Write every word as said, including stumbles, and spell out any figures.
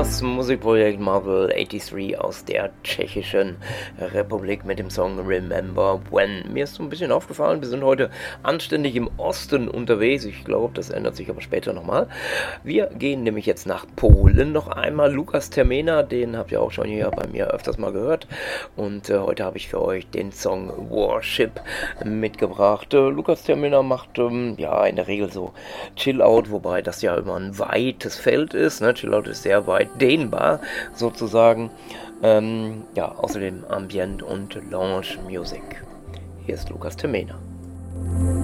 das Musikprojekt Marvel dreiundachtzig aus der Tschechischen Republik mit dem Song Remember When. Mir ist so ein bisschen aufgefallen, wir sind heute anständig im Osten unterwegs. Ich glaube, das ändert sich aber später nochmal. Wir gehen nämlich jetzt nach Polen noch einmal. Lukas Termena, den habt ihr auch schon hier bei mir öfters mal gehört. Und äh, heute habe ich für euch den Song Warship mitgebracht. Äh, Lukas Termena macht ähm, ja in der Regel so Chill-Out, wobei das ja immer ein weites Feld ist. Ne? Chill-Out ist sehr weit dehnbar sozusagen. Ähm, ja, außerdem Ambient und Lounge Music. Hier ist Lukas Termena.